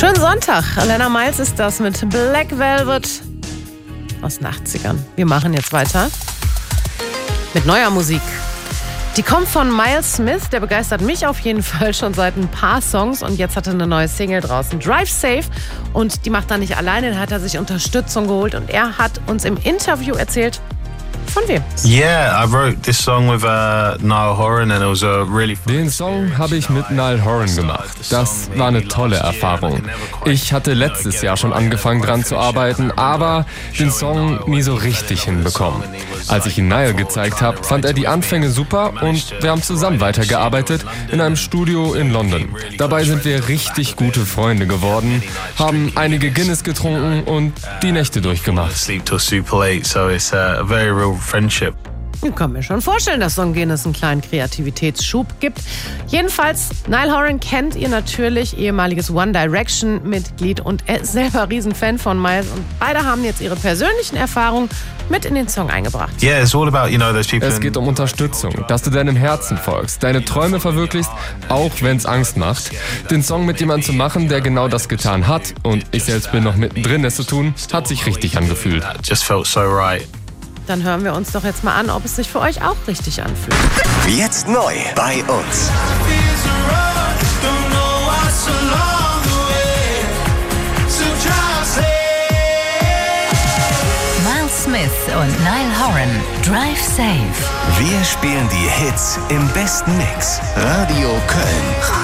Schönen Sonntag. Alana Miles ist das mit Black Velvet aus den 80ern. Wir machen jetzt weiter mit neuer Musik. Die kommt von Miles Smith, der begeistert mich auf jeden Fall schon seit ein paar Songs und jetzt hat er eine neue Single draußen, Drive Safe, und die macht er nicht alleine, da hat er sich Unterstützung geholt und er hat uns im Interview erzählt, von wem? Yeah, I wrote this song with Niall Horan and it was a really fun. Den Song habe ich mit Niall Horan gemacht. Das war eine tolle Erfahrung. Ich hatte letztes Jahr schon angefangen dran zu arbeiten, aber den Song nie so richtig hinbekommen. Als ich ihn Niall gezeigt habe, fand er die Anfänge super und wir haben zusammen weitergearbeitet in einem Studio in London. Dabei sind wir richtig gute Freunde geworden, haben einige Guinness getrunken und die Nächte durchgemacht. Sleep till super late, so it's a very real friendship. Ich kann mir schon vorstellen, dass so ein Guinness einen kleinen Kreativitätsschub gibt. Jedenfalls, Niall Horan kennt ihr natürlich, ehemaliges One Direction-Mitglied, und er ist selber Riesenfan von Miles und beide haben jetzt ihre persönlichen Erfahrungen mit in den Song eingebracht. Yeah, it's all about, those people. Es geht um Unterstützung, dass du deinem Herzen folgst, deine Träume verwirklichst, auch wenn es Angst macht. Den Song mit jemandem zu machen, der genau das getan hat, und ich selbst bin noch mittendrin, es zu tun, hat sich richtig angefühlt. Just felt so right. Dann hören wir uns doch jetzt mal an, ob es sich für euch auch richtig anfühlt. Jetzt neu bei uns. Miles Smith und Niall Horan, Drive Safe. Wir spielen die Hits im besten Mix. Radio Köln.